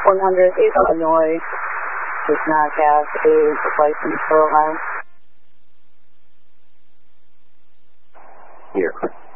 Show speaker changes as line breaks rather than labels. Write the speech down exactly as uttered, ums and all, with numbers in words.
one hundred East Illinois does not have a license for Ohio.
Here.